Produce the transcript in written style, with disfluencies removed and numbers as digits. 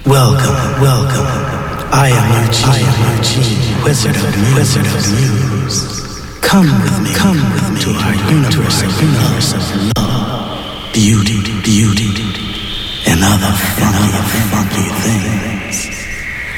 Welcome. I am Eugene, Wizard of Muse. Come with me to our universe of love, beauty, and other funky things.